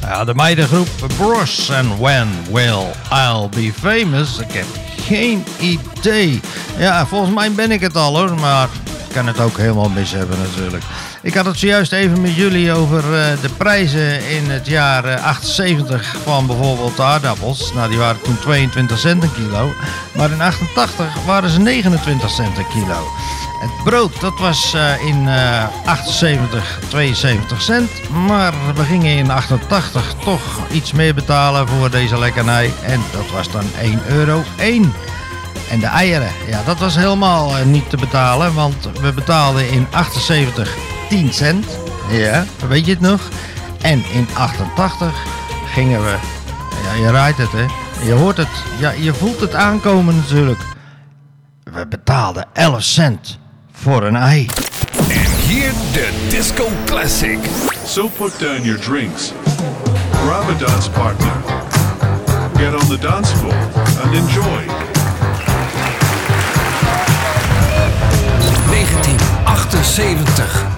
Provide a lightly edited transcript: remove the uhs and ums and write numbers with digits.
Ja, de meidengroep Bros and When Will I'll Be Famous? Ik heb geen idee. Ja, volgens mij ben ik het al hoor, maar ik kan het ook helemaal mis hebben natuurlijk. Ik had het zojuist even met jullie over de prijzen in het jaar 78 van bijvoorbeeld de aardappels. Nou, die waren toen 22 cent een kilo, maar in 88 waren ze 29 cent een kilo. Het brood, dat was in 78 72 cent, maar we gingen in 88 toch iets meer betalen voor deze lekkernij en dat was dan €1,01. En de eieren, ja, dat was helemaal niet te betalen, want we betaalden in 78 10 cent, ja, weet je het nog? En in 88 gingen we, ja, je raait het hè, je hoort het, ja, je voelt het aankomen natuurlijk. We betaalden 11 cent voor een ei. En hier de Disco Classic. So put down your drinks, grab a dance partner, get on the dance floor and enjoy. 1978.